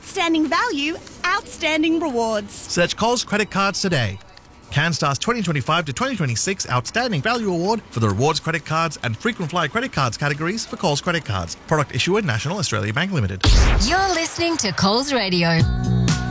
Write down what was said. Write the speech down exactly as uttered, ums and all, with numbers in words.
Outstanding value, outstanding rewards. Search Coles Credit Cards today. CanStar's twenty twenty-five to twenty twenty-six Outstanding Value Award for the Rewards Credit Cards and Frequent Flyer Credit Cards categories for Coles Credit Cards. Product issuer National Australia Bank Limited. You're listening to Coles Radio.